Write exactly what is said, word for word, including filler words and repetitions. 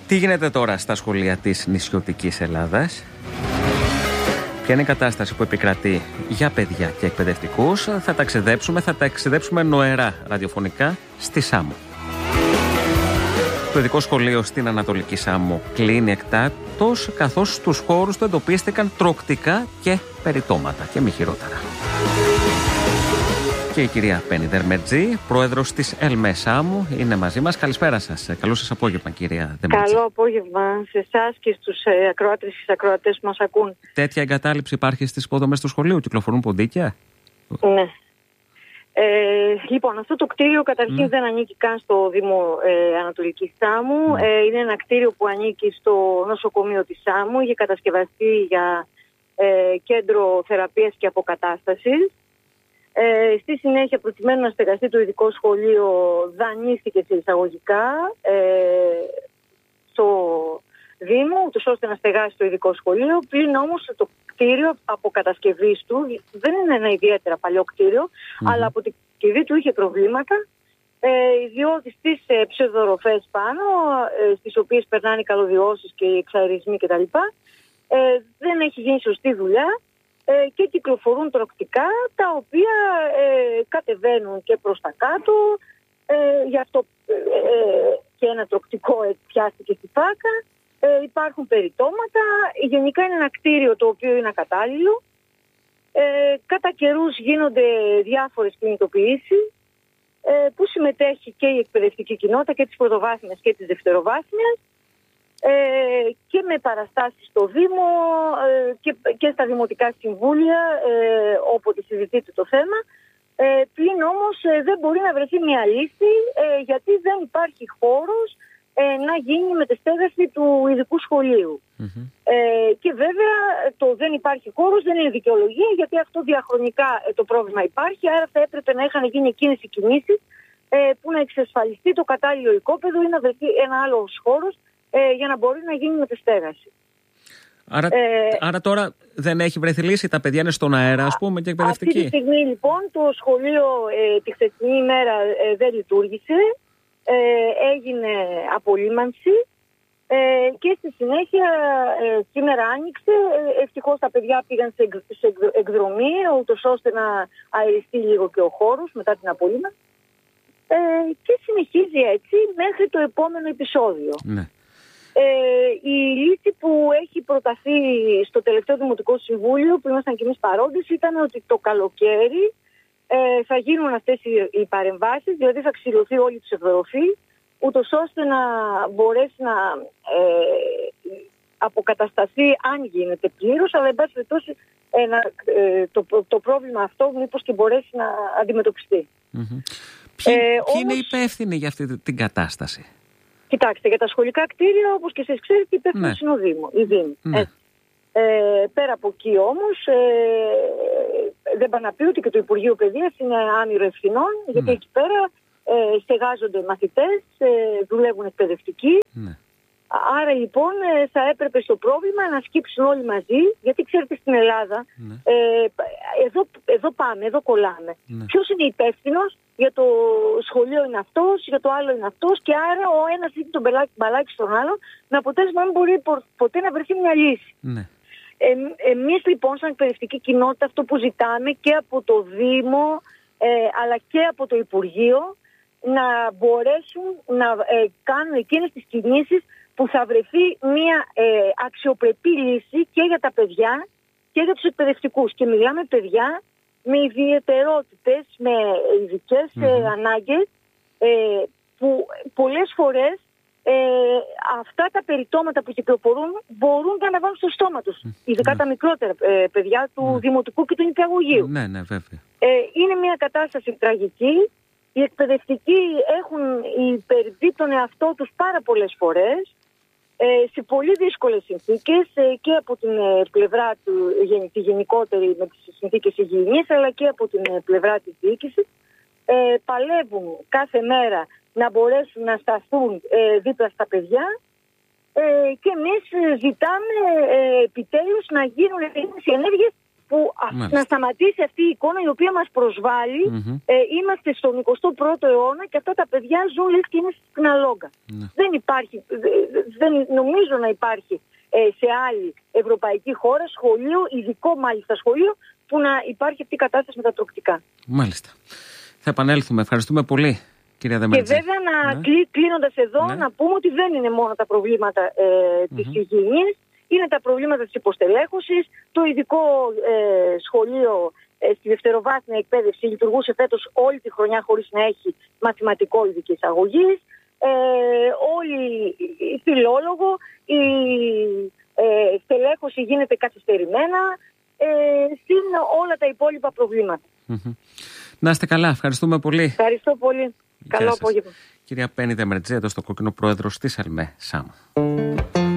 Τι γίνεται τώρα στα σχολεία της νησιωτικής Ελλάδας? Ποια είναι η κατάσταση που επικρατεί για παιδιά και εκπαιδευτικούς? Θα ταξιδέψουμε, θα ταξιδέψουμε νοερά ραδιοφωνικά στη Σάμο. Το ειδικό σχολείο στην Ανατολική Σάμο κλείνει εκτάτως, καθώς στους χώρους του εντοπίστηκαν τροκτικά και περιτώματα και μη χειρότερα. Και η κυρία Πέννη Δερμετζή, πρόεδρος της ΕΛΜΕ Σάμου, είναι μαζί μας. Καλησπέρα σας. Καλό σας απόγευμα, κυρία Δερμετζή. Καλό απόγευμα σε εσάς και στους ε, ακροάτες και ακροατές που μας ακούν. Τέτοια εγκατάλειψη υπάρχει στις υποδομές του σχολείου? Κυκλοφορούν ποντίκια? Ναι. Ε, λοιπόν, αυτό το κτίριο καταρχήν mm. δεν ανήκει καν στο Δήμο ε, Ανατολικής Σάμου. Mm. Ε, είναι ένα κτίριο που ανήκει στο νοσοκομείο της Σάμου. Είχε κατασκευαστεί για ε, κέντρο θεραπείας και αποκατάστασης. Ε, στη συνέχεια, προκειμένου να στεγαστεί το ειδικό σχολείο, δανείστηκε σε εισαγωγικά ε, στο Δήμο, ούτως ώστε να στεγάσει το ειδικό σχολείο. Πλην όμως το κτίριο από κατασκευής του, δεν είναι ένα ιδιαίτερα παλιό κτίριο, mm-hmm. αλλά από την κατασκευή του είχε προβλήματα, ε, διότι στις ε, ψευδοροφές πάνω, ε, στις οποίες περνάνε οι καλωδιώσεις και οι εξαερισμοί κτλ., ε, δεν έχει γίνει σωστή δουλειά και κυκλοφορούν τροκτικά, τα οποία ε, κατεβαίνουν και προς τα κάτω. Ε, γι' αυτό ε, και ένα τροκτικό πιάστηκε στη φάκα. Ε, υπάρχουν περιτώματα. Γενικά είναι ένα κτίριο το οποίο είναι ακατάλληλο. Ε, κατά καιρούς γίνονται διάφορες κινητοποιήσεις ε, που συμμετέχει και η εκπαιδευτική κοινότητα και της πρωτοβάθμιας και της δευτεροβάθμιας. Ε, και με παραστάσεις στο Δήμο ε, και, και στα δημοτικά συμβούλια ε, όποτε συζητείται το θέμα. Ε, πλην όμως ε, δεν μπορεί να βρεθεί μια λύση ε, γιατί δεν υπάρχει χώρος ε, να γίνει μετεστέγαση του ειδικού σχολείου. Mm-hmm. Ε, και βέβαια το δεν υπάρχει χώρος δεν είναι δικαιολογία, γιατί αυτό διαχρονικά ε, το πρόβλημα υπάρχει, άρα θα έπρεπε να είχαν γίνει εκείνες οι κινήσεις ε, που να εξασφαλιστεί το κατάλληλο οικόπεδο ή να βρεθεί ένα άλλο χώρος Ε, για να μπορεί να γίνει μετεστέγαση. Άρα, ε, άρα τώρα δεν έχει βρεθεί λύση, τα παιδιά είναι στον αέρα, ας πούμε, και εκπαιδευτική. Αυτή τη στιγμή λοιπόν το σχολείο ε, τη χθεσινή ημέρα ε, δεν λειτουργήσε, ε, έγινε απολύμανση ε, και στη συνέχεια ε, σήμερα άνοιξε. Ε, ευτυχώς τα παιδιά πήγαν σε, εκ, σε εκδρομή, ούτως ώστε να αεριστεί λίγο και ο χώρος μετά την απολύμανση. Ε, και συνεχίζει έτσι μέχρι το επόμενο επεισόδιο. Ναι. Ε, η λύση που έχει προταθεί στο τελευταίο Δημοτικό Συμβούλιο, που ήμασταν κι εμείς παρόντες, ήταν ότι το καλοκαίρι ε, θα γίνουν αυτές οι, οι παρεμβάσεις, δηλαδή θα ξυλωθεί όλη η ψευδοροφή, ούτως ώστε να μπορέσει να ε, αποκατασταθεί, αν γίνεται πλήρως, αλλά εν πάση περιπτώσει ε, ε, το, το πρόβλημα αυτό μήπως και μπορέσει να αντιμετωπιστεί. Mm-hmm. Ποιοι, ε, ποιοι όμως, είναι υπεύθυνοι για αυτή την κατάσταση? Κοιτάξτε, για τα σχολικά κτίρια, όπως και εσείς ξέρετε, υπεύθυνος είναι ο Δήμο, η Δήμη. Ναι. Ε, πέρα από εκεί όμως, ε, δεν πάνε να πει ότι και το Υπουργείο Παιδείας είναι άμυρο ευθυνών, ναι. γιατί εκεί πέρα ε, στεγάζονται μαθητές, ε, δουλεύουν εκπαιδευτικοί. Ναι. Άρα λοιπόν θα έπρεπε στο πρόβλημα να σκύψουν όλοι μαζί, γιατί ξέρετε στην Ελλάδα, ναι. ε, εδώ, εδώ πάμε, εδώ κολλάμε. Ναι. Ποιος είναι υπεύθυνος? Για το σχολείο είναι αυτός, για το άλλο είναι αυτός, και άρα ο ένας δίνει τον μπαλάκι στον άλλο, με αποτέλεσμα δεν μπορεί ποτέ να βρεθεί μια λύση. Ναι. Ε, εμείς λοιπόν σαν εκπαιδευτική κοινότητα αυτό που ζητάμε και από το Δήμο ε, αλλά και από το Υπουργείο, να μπορέσουν να ε, κάνουν εκείνες τις κινήσεις που θα βρεθεί μια ε, αξιοπρεπή λύση και για τα παιδιά και για τους εκπαιδευτικούς. Και μιλάμε παιδιά με ιδιαιτερότητες, με ειδικές mm-hmm. ε, ανάγκες, ε, που πολλές φορές ε, αυτά τα περιτώματα που κυκλοφορούν μπορούν να αναβάλουν στο στόμα τους. Mm-hmm. Ειδικά mm-hmm. τα μικρότερα ε, παιδιά του mm-hmm. δημοτικού και του νηπιαγωγείου. Ναι, ναι, βέβαια. Ε, είναι μια κατάσταση τραγική. Οι εκπαιδευτικοί έχουν υπερβεί τον εαυτό τους πάρα πολλές φορές, ε, σε πολύ δύσκολες συνθήκες ε, και από την ε, πλευρά του, τη γενικότερη με τις συνθήκες υγιεινής, αλλά και από την ε, πλευρά της διοίκησης. Ε, παλεύουν κάθε μέρα να μπορέσουν να σταθούν ε, δίπλα στα παιδιά ε, και εμείς ζητάμε ε, επιτέλους να γίνουν οι ενέργειες που να σταματήσει αυτή η εικόνα η οποία μας προσβάλλει. Mm-hmm. Ε, είμαστε στον εικοστό πρώτο αιώνα και αυτά τα παιδιά ζουν λες και είναι στην αλόγκα. Mm. Δεν υπάρχει, δεν νομίζω να υπάρχει ε, σε άλλη ευρωπαϊκή χώρα σχολείο, ειδικό μάλιστα σχολείο, που να υπάρχει αυτή η κατάσταση με τα τροκτικά. Μάλιστα. Θα επανέλθουμε. Ευχαριστούμε πολύ, κυρία Δεμερτζή. Και βέβαια, να ναι. κλεί, κλείνοντας εδώ, ναι. να πούμε ότι δεν είναι μόνο τα προβλήματα ε, mm-hmm. της υγιεινής, είναι τα προβλήματα της υποστελέχωσης. Το ειδικό ε, σχολείο ε, στη δευτεροβάθμια εκπαίδευση λειτουργούσε φέτος όλη τη χρονιά χωρίς να έχει μαθηματικό ειδικής αγωγής. Ε, όλοι οι φιλόλογο, η ε, στελέχωση γίνεται καθυστερημένα, ε, συν όλα τα υπόλοιπα προβλήματα. Mm-hmm. Να είστε καλά, ευχαριστούμε πολύ. Ευχαριστώ πολύ. Καλό απόγευμα. Κυρία Πέννη Δεμερτζή, εδώ στο Κόκκινο, πρόεδρος της ΑΛΜΕ ΣΑΜ.